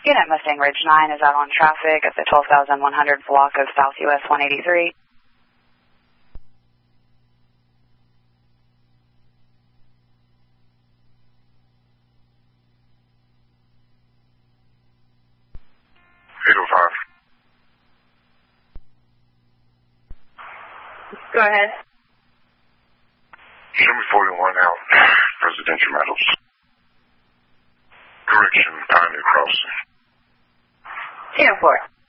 Unit Mustang Ridge 9 is out on traffic at the 12,100 block of South US 183. Go ahead. Show me 41 out. Presidential Metals. Correction, Pioneer Crossing. 10-4.